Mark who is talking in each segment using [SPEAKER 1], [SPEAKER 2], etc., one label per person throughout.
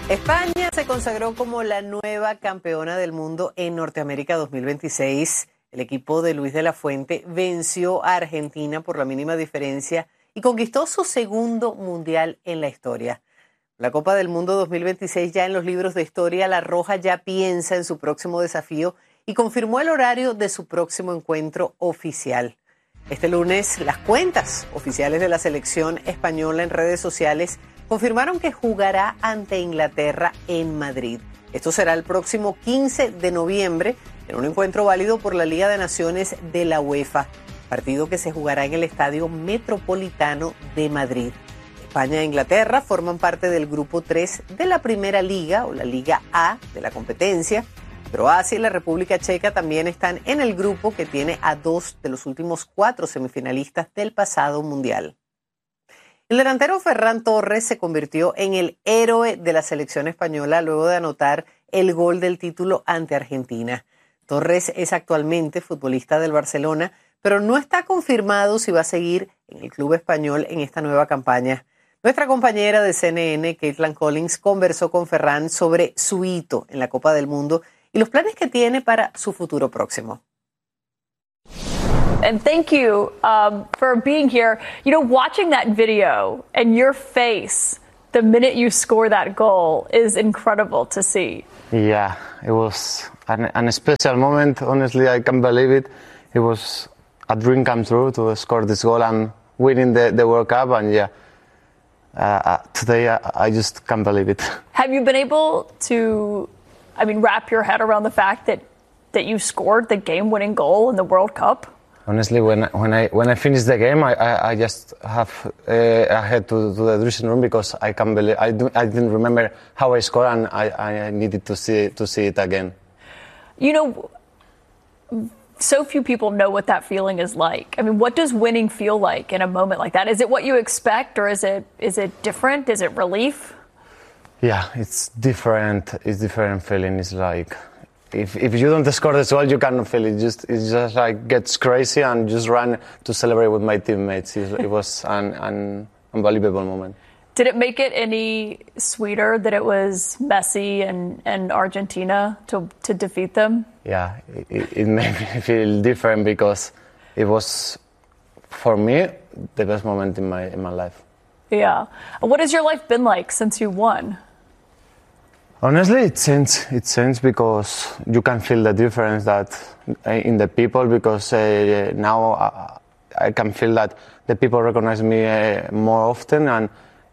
[SPEAKER 1] España se consagró como la nueva campeona del mundo en Norteamérica 2026. El equipo de Luis de la Fuente venció a Argentina por la mínima diferencia y conquistó su segundo mundial en la historia. La Copa del Mundo 2026 ya en los libros de historia, la Roja ya piensa en su próximo desafío y confirmó el horario de su próximo encuentro oficial. Este lunes, las cuentas oficiales de la selección española en redes sociales confirmaron que jugará ante Inglaterra en Madrid. Esto será el próximo 15 de noviembre en un encuentro válido por la Liga de Naciones de la UEFA, partido que se jugará en el Estadio Metropolitano de Madrid. España e Inglaterra forman parte del Grupo 3 de la Primera Liga o la Liga A de la competencia. Croacia y la República Checa también están en el grupo que tiene a 2 de los últimos 4 semifinalistas del pasado Mundial. El delantero Ferran Torres se convirtió en el héroe de la selección española luego de anotar el gol del título ante Argentina. Torres es actualmente futbolista del Barcelona, pero no está confirmado si va a seguir en el club español en esta nueva campaña. Nuestra compañera de CNN, Caitlin Collins, conversó con Ferran sobre su hito en la Copa del Mundo y los planes que tiene para su futuro próximo.
[SPEAKER 2] And thank you for being here. You know, watching that video and your face the minute you score that goal is incredible to see.
[SPEAKER 3] Yeah, it was an special moment. Honestly, I can't believe it. It was a dream come true to score this goal and winning the World Cup. And yeah, today I just can't believe it.
[SPEAKER 2] Have you been able to, wrap your head around the fact that you scored the game-winning goal in the World Cup?
[SPEAKER 3] Honestly, when I finished the game, I just I had to the dressing room because I can't believe I didn't remember how I scored and I needed to see it again.
[SPEAKER 2] You know, so few people know what that feeling is like. I mean, what does winning feel like in a moment like that? Is it what you expect, or is it different? Is it relief?
[SPEAKER 3] Yeah, it's different. It's different feeling. It's like. If you don't score this goal, you cannot feel it. It just like gets crazy and just run to celebrate with my teammates. It was an unbelievable moment.
[SPEAKER 2] Did it make it any sweeter that it was Messi and Argentina to defeat them?
[SPEAKER 3] Yeah, it made me feel different because it was, for me, the best moment in my life.
[SPEAKER 2] Yeah. What has your life been like since you won?
[SPEAKER 3] Honestly, it changed because you can feel the difference that in the people because now I can feel that the people recognize me more often and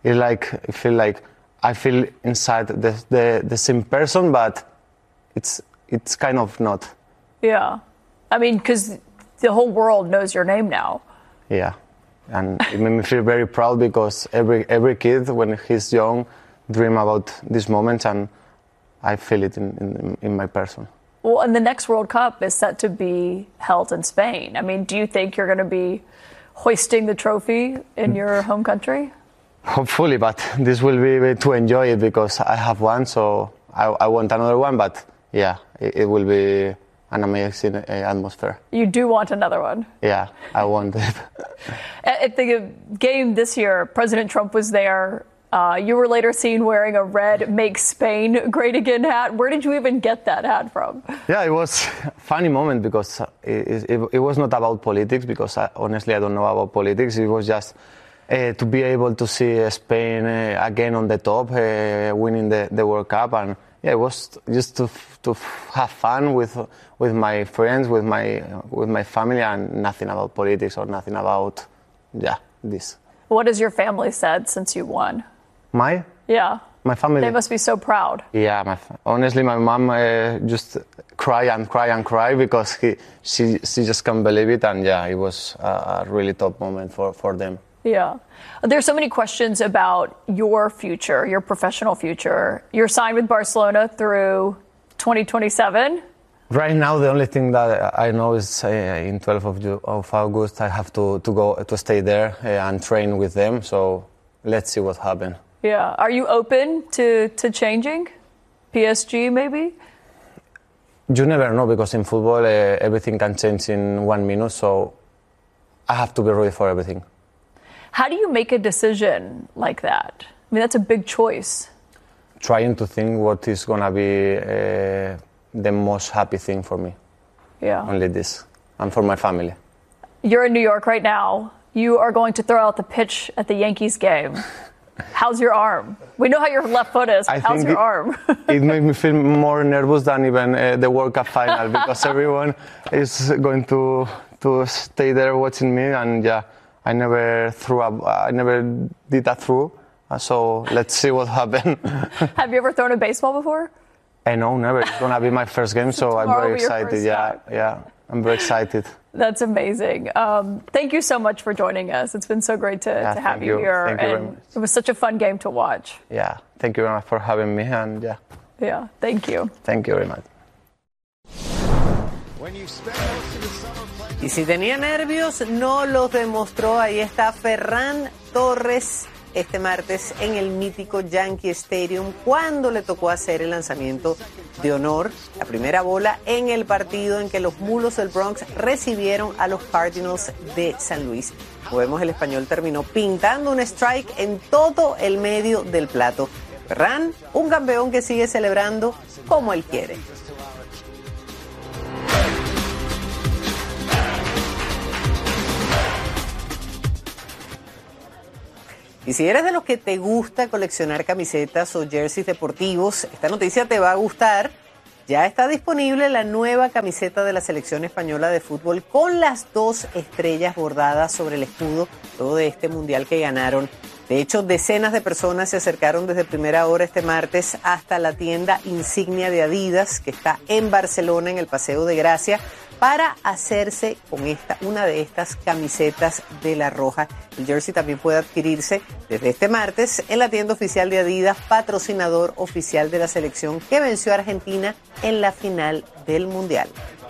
[SPEAKER 3] I feel inside the same person, but it's kind of not.
[SPEAKER 2] Yeah, because the whole world knows your name now.
[SPEAKER 3] Yeah, and it made me feel very proud because every kid when he's young dream about this moment and I feel it in my person.
[SPEAKER 2] Well, and the next World Cup is set to be held in Spain. Do you think you're going to be hoisting the trophy in your home country?
[SPEAKER 3] Hopefully, but this will be to enjoy it because I have one, so I want another one. But yeah, it will be an amazing atmosphere. You
[SPEAKER 2] do want another one?
[SPEAKER 3] Yeah, I want it.
[SPEAKER 2] At the game this year, President Trump was there. You were later seen wearing a red Make Spain Great Again hat. Where did you even get that hat from?
[SPEAKER 3] Yeah, it was a funny moment because it was not about politics because honestly I don't know about politics. It was just to be able to see Spain again on the top, winning the World Cup. And yeah, it was just to have fun with my friends, with my family, and nothing about politics or nothing about this.
[SPEAKER 2] What has your family said since you won?
[SPEAKER 3] Yeah, my family.
[SPEAKER 2] They must be so proud.
[SPEAKER 3] Yeah, honestly, my mom just cry because she just can't believe it, and yeah, it was a really top moment for them.
[SPEAKER 2] Yeah, there's so many questions about your future, your professional future. You're signed with Barcelona through 2027.
[SPEAKER 3] Right now, the only thing that I know is in 12th of August I have to go to stay there and train with them. So let's see what happens.
[SPEAKER 2] Yeah. Are you open to changing? PSG, maybe?
[SPEAKER 3] You never know because in football everything can change in 1 minute. So I have to be ready for everything.
[SPEAKER 2] How do you make a decision like that? That's a big choice.
[SPEAKER 3] trying to think what is going to be the most happy thing for me.
[SPEAKER 2] Yeah.
[SPEAKER 3] Only this, and for my family.
[SPEAKER 2] You're in New York right now. You are going to throw out the pitch at the Yankees game. How's your arm? We know how your left foot is. How's your arm?
[SPEAKER 3] It made me feel more nervous than even the World Cup final because everyone is going to stay there watching me, and yeah, I never did a throw. So let's see what happens.
[SPEAKER 2] Have you ever thrown a baseball before?
[SPEAKER 3] No, never. It's gonna be my first game, so I'm very excited. Yeah, I'm very excited.
[SPEAKER 2] That's amazing. Thank you so much for joining us. It's been so great to have you here.
[SPEAKER 3] Thank you very much.
[SPEAKER 2] It was such a fun game to watch.
[SPEAKER 3] Yeah, thank you very much for having me, and yeah.
[SPEAKER 2] Yeah, thank you.
[SPEAKER 3] Thank you very much.
[SPEAKER 1] Y si tenía nervios, no los demostró. Ahí está Ferran Torres este martes en el mítico Yankee Stadium cuando le tocó hacer el lanzamiento de honor, la primera bola en el partido en que los Mulos del Bronx recibieron a los Cardinals de San Luis. Como vemos, el español terminó pintando un strike en todo el medio del plato. Ferran, un campeón que sigue celebrando como él quiere. Y si eres de los que te gusta coleccionar camisetas o jerseys deportivos, esta noticia te va a gustar. Ya está disponible la nueva camiseta de la selección española de fútbol con las 2 estrellas bordadas sobre el escudo, luego de este mundial que ganaron. De hecho, decenas de personas se acercaron desde primera hora este martes hasta la tienda insignia de Adidas, que está en Barcelona, en el Paseo de Gracia, para hacerse con una de estas camisetas de la Roja. El jersey también puede adquirirse desde este martes en la tienda oficial de Adidas, patrocinador oficial de la selección que venció a Argentina en la final del Mundial.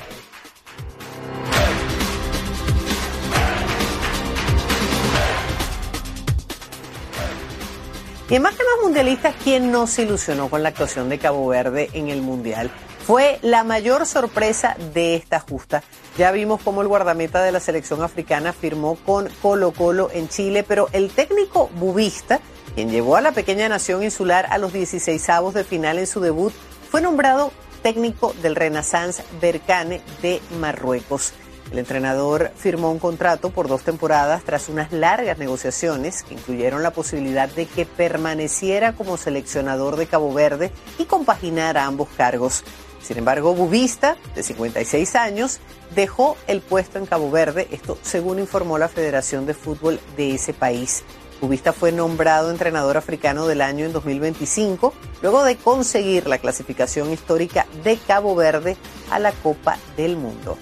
[SPEAKER 1] Y en Más que Más Mundialistas, ¿quién nos ilusionó con la actuación de Cabo Verde en el Mundial? Fue la mayor sorpresa de esta justa. Ya vimos cómo el guardameta de la selección africana firmó con Colo-Colo en Chile, pero el técnico bubista, quien llevó a la pequeña nación insular a los 16avos de final en su debut, fue nombrado técnico del Renaissance Berkane de Marruecos. El entrenador firmó un contrato por 2 temporadas tras unas largas negociaciones que incluyeron la posibilidad de que permaneciera como seleccionador de Cabo Verde y compaginara ambos cargos. Sin embargo, Bubista, de 56 años, dejó el puesto en Cabo Verde, esto según informó la Federación de Fútbol de ese país. Bubista fue nombrado entrenador africano del año en 2025, luego de conseguir la clasificación histórica de Cabo Verde a la Copa del Mundo.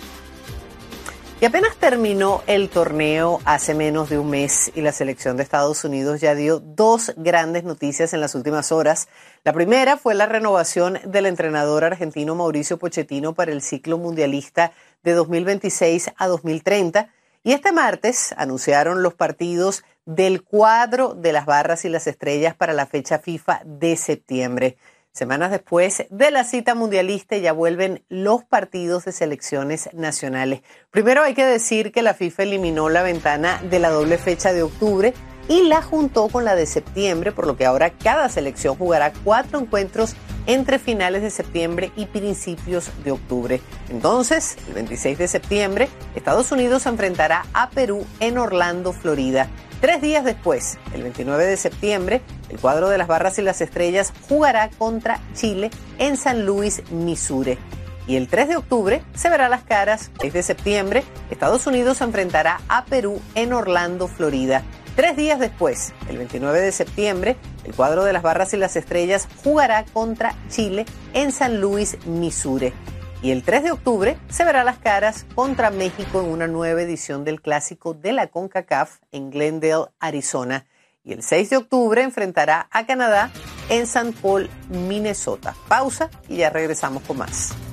[SPEAKER 1] Y apenas terminó el torneo hace menos de un mes y la selección de Estados Unidos ya dio 2 grandes noticias en las últimas horas. La primera fue la renovación del entrenador argentino Mauricio Pochettino para el ciclo mundialista de 2026 a 2030. Y este martes anunciaron los partidos del cuadro de las barras y las estrellas para la fecha FIFA de septiembre. Semanas después de la cita mundialista ya vuelven los partidos de selecciones nacionales. Primero hay que decir que la FIFA eliminó la ventana de la doble fecha de octubre y la juntó con la de septiembre, por lo que ahora cada selección jugará 4 encuentros entre finales de septiembre y principios de octubre. Entonces, el 26 de septiembre, Estados Unidos se enfrentará a Perú en Orlando, Florida. 3 días después, el 29 de septiembre, el cuadro de las barras y las estrellas jugará contra Chile en San Luis, Missouri. Y el 3 de octubre se verá las caras. 6 de septiembre, Estados Unidos se enfrentará a Perú en Orlando, Florida. 3 días después, el 29 de septiembre, el cuadro de las barras y las estrellas jugará contra Chile en San Luis, Missouri. Y el 3 de octubre se verá las caras contra México en una nueva edición del Clásico de la CONCACAF en Glendale, Arizona. Y el 6 de octubre enfrentará a Canadá en St. Paul, Minnesota. Pausa y ya regresamos con más.